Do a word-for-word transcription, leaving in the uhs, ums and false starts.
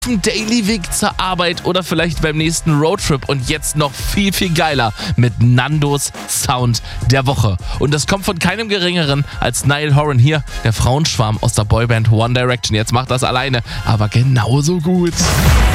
Daily Weg zur Arbeit oder vielleicht beim nächsten Roadtrip und jetzt noch viel, viel geiler mit Nandos Sound der Woche. Und das kommt von keinem Geringeren als Niall Horan hier, der Frauenschwarm aus der Boyband One Direction. Jetzt macht das alleine, aber genauso gut.